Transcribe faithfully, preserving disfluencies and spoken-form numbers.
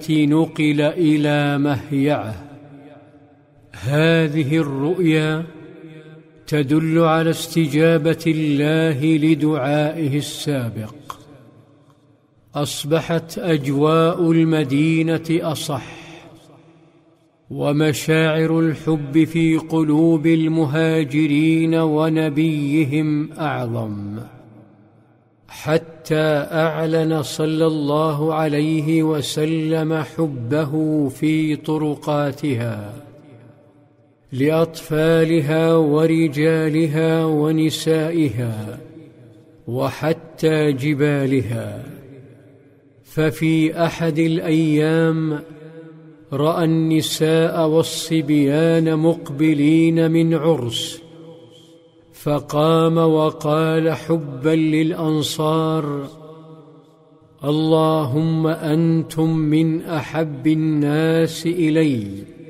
نقل إلى مهيعه. هذه الرؤيا تدل على استجابة الله لدعائه السابق. أصبحت أجواء المدينة أصح، ومشاعر الحب في قلوب المهاجرين ونبيهم أعظم، حتى أعلن صلى الله عليه وسلم حبه في طرقاتها لأطفالها ورجالها ونسائها وحتى جبالها. ففي أحد الأيام رأى النساء والصبيان مقبلين من عرس، فقام وقال حبا للأنصار: اللهم أنتم من أحب الناس إلي،